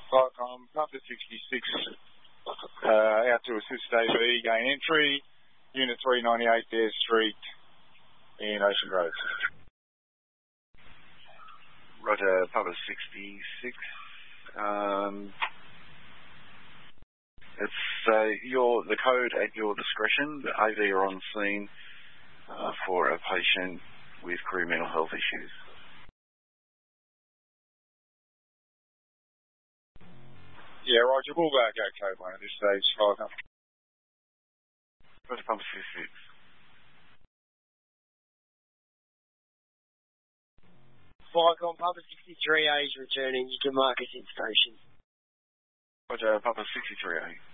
Vicom, Papa 66, out to assist AV, gain entry, Unit 398 Dare Street in Ocean Grove. Roger, Papa 66. It's the code at your discretion. The AV are on scene for a patient with career mental health issues. Yeah, Roger, we'll go code 1 at this stage, Vicom. Roger, Papa 66. Vicom, Papa 63A is returning. You can mark us in station. Roger, Papa 63A.